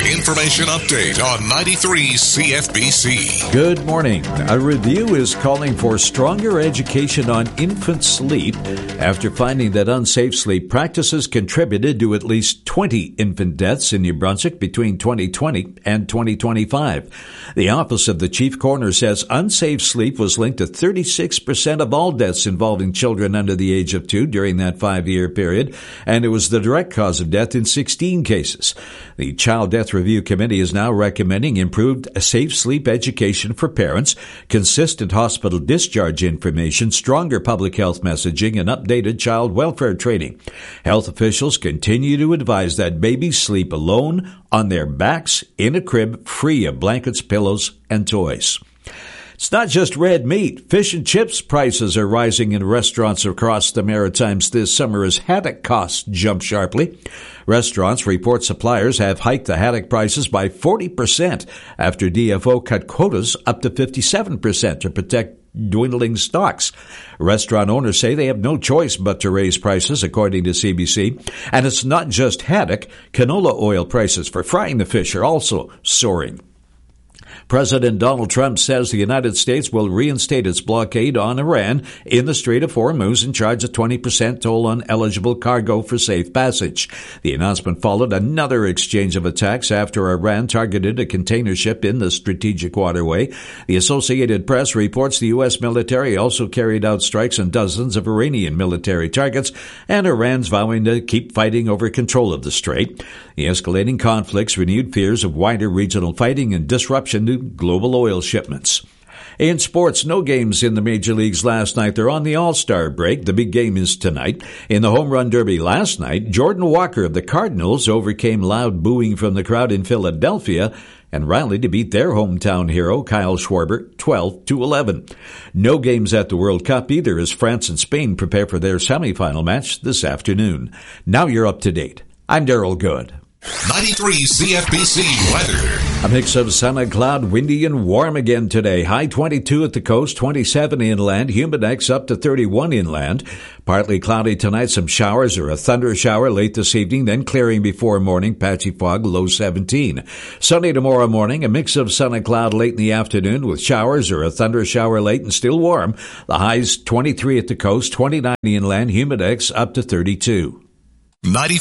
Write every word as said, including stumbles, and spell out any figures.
Information update on ninety-three C F B C. Good morning. A review is calling for stronger education on infant sleep after finding that unsafe sleep practices contributed to at least twenty infant deaths in New Brunswick between twenty twenty and twenty twenty-five. The Office of the Chief Coroner says unsafe sleep was linked to thirty-six percent of all deaths involving children under the age of two during that five-year period, and it was the direct cause of death in sixteen cases. The Child Death Review Committee is now recommending improved safe sleep education for parents, consistent hospital discharge information, stronger public health messaging, and updated child welfare training. Health officials continue to advise that babies sleep alone, on their backs, in a crib, free of blankets, pillows, and toys. It's not just red meat. Fish and chips prices are rising in restaurants across the Maritimes this summer as haddock costs jump sharply. Restaurants report suppliers have hiked the haddock prices by forty percent after D F O cut quotas up to fifty-seven percent to protect dwindling stocks. Restaurant owners say they have no choice but to raise prices, according to C B C. And it's not just haddock. Canola oil prices for frying the fish are also soaring. President Donald Trump says the United States will reinstate its blockade on Iran in the Strait of Hormuz and charge a twenty percent toll on eligible cargo for safe passage. The announcement followed another exchange of attacks after Iran targeted a container ship in the strategic waterway. The Associated Press reports the U S military also carried out strikes on dozens of Iranian military targets, and Iran's vowing to keep fighting over control of the strait. The escalating conflicts renewed fears of wider regional fighting and disruption to global oil shipments. In sports, no games in the major leagues last night. They're on the All-Star break. The big game is tonight. In the Home Run Derby last night, Jordan Walker of the Cardinals overcame loud booing from the crowd in Philadelphia and rallied to beat their hometown hero, Kyle Schwarber, twelve to eleven. No games at the World Cup either as France and Spain prepare for their semifinal match this afternoon. Now you're up to date. I'm Daryl Good. ninety-three C F B C weather. A mix of sun and cloud, windy and warm again today. High twenty-two at the coast, twenty-seven inland, humidex up to thirty-one inland. Partly cloudy tonight, some showers or a thunder shower late this evening, then clearing before morning, patchy fog, low seventeen. Sunny tomorrow morning, a mix of sun and cloud late in the afternoon with showers or a thunder shower late and still warm. The highs twenty-three at the coast, twenty-nine inland, humidex up to thirty-two. ninety